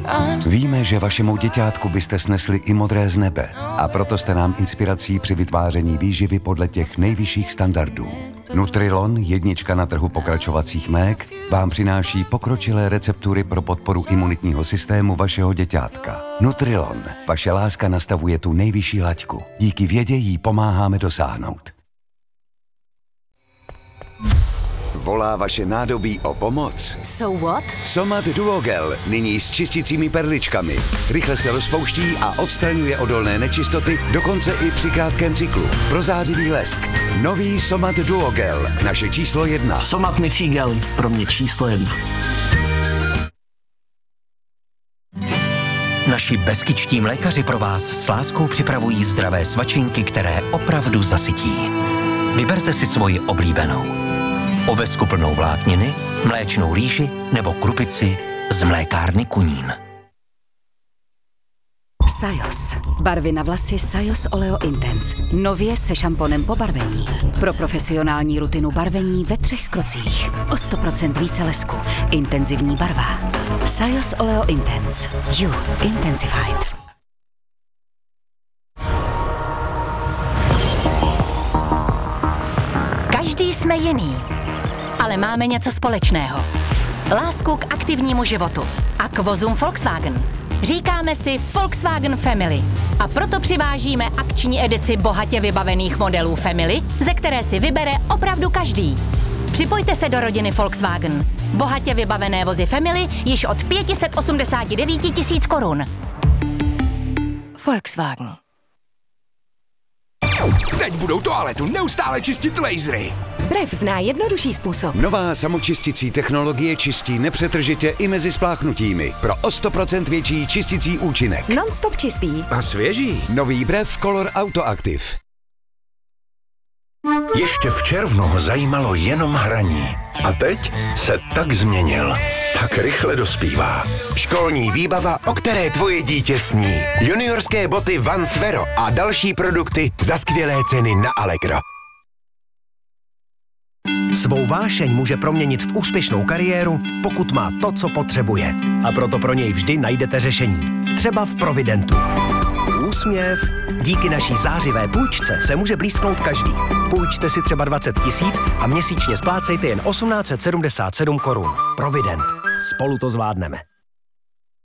Víme, že vašemu děťátku byste snesli i modré z nebe a proto jste nám inspirací při vytváření výživy podle těch nejvyšších standardů. Nutrilon, jednička na trhu pokračovacích mlék, vám přináší pokročilé receptury pro podporu imunitního systému vašeho děťátka. Nutrilon, vaše láska nastavuje tu nejvyšší laťku. Díky vědě jí pomáháme dosáhnout. Volá vaše nádobí o pomoc? So what? Somat Duogel, nyní s čistícími perličkami. Rychle se rozpouští a odstraňuje odolné nečistoty, dokonce i při krátkém cyklu. Prozářivý lesk. Nový Somat Duogel, naše číslo 1. Somat mycí gel, pro mě číslo 1. Naši beskičtí mlékaři pro vás s láskou připravují zdravé svačinky, které opravdu zasytí. Vyberte si svoji oblíbenou. Ovesku plnou vlákniny, mléčnou rýži nebo krupici z mlékárny Kunín. Sajos. Barvy na vlasy Sajos Oleo Intense. Nově se šamponem po barvení. Pro profesionální rutinu barvení ve 3 krocích. O 100% více lesku. Intenzivní barva. Sajos Oleo Intense. You Intensified. Každý jsme jiný, ale máme něco společného. Lásku k aktivnímu životu a k vozům Volkswagen. Říkáme si Volkswagen Family a proto přivážíme akční edici bohatě vybavených modelů Family, ze které si vybere opravdu každý. Připojte se do rodiny Volkswagen. Bohatě vybavené vozy Family již od 589 000 korun. Volkswagen. Teď budou toaletu neustále čistit lasery. Brev zná jednodušší způsob. Nová samočisticí technologie čistí nepřetržitě i mezi spláchnutími. Pro o 100% větší čisticí účinek. Non-stop čistý. A svěží. Nový Brev Color Autoactive. Ještě v červnu ho zajímalo jenom hraní. A teď se tak změnil. Tak rychle dospívá. Školní výbava, o které tvoje dítě sní. Juniorské boty Vans Vero a další produkty za skvělé ceny na Allegro. Svou vášeň může proměnit v úspěšnou kariéru, pokud má to, co potřebuje. A proto pro něj vždy najdete řešení. Třeba v Providentu. Úsměv. Díky naší zářivé půjčce se může blízknout každý. Půjčte si třeba 20 000 a měsíčně splácejte jen 1877 korun. Provident. Spolu to zvládneme.